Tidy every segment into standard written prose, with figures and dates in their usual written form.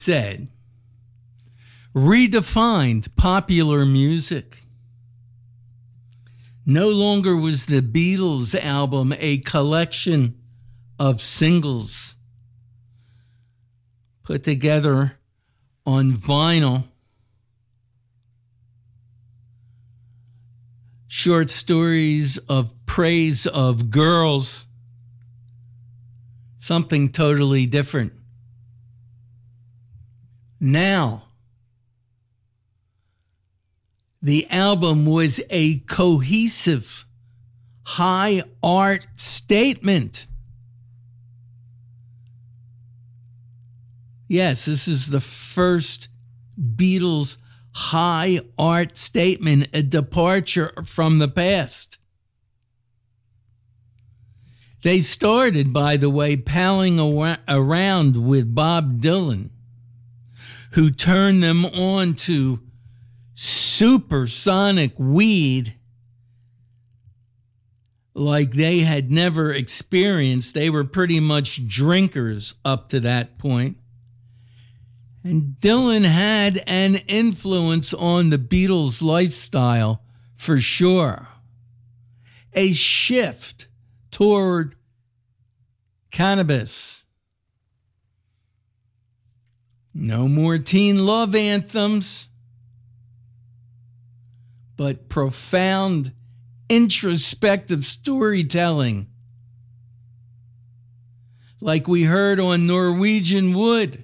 said, redefined popular music. No longer was the Beatles album a collection of singles put together on vinyl, short stories of praise of girls, something totally different. Now, the album was a cohesive, high art statement. Yes, this is the first Beatles high art statement, a departure from the past. They started, by the way, palling around with Bob Dylan, who turned them on to supersonic weed like they had never experienced. They were pretty much drinkers up to that point. And Dylan had an influence on the Beatles' lifestyle for sure. A shift toward cannabis. No more teen love anthems, but profound introspective storytelling, like we heard on Norwegian Wood.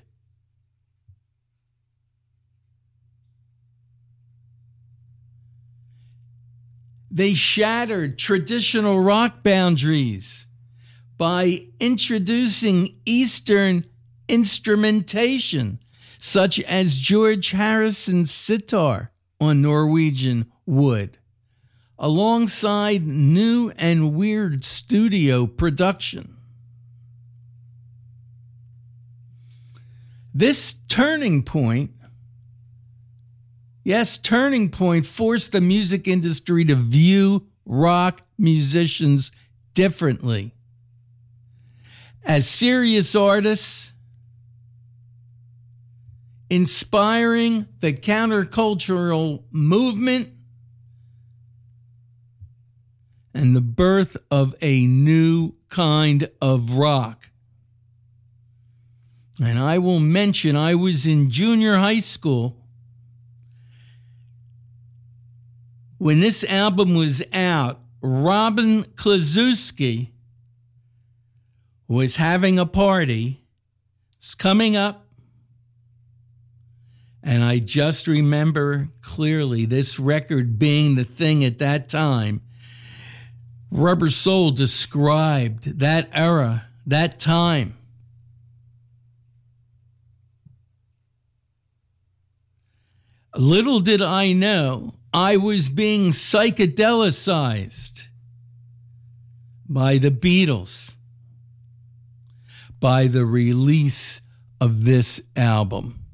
They shattered traditional rock boundaries by introducing Eastern instrumentation, such as George Harrison's sitar on Norwegian Wood, alongside new and weird studio production. This turning point forced the music industry to view rock musicians differently. As serious artists, inspiring the countercultural movement and the birth of a new kind of rock. And I will mention, I was in junior high school when this album was out. Robin Klazuski was having a party. It's coming up. And I just remember clearly this record being the thing at that time. Rubber Soul described that era, that time. Little did I know, I was being psychedelicized by the Beatles, by the release of this album.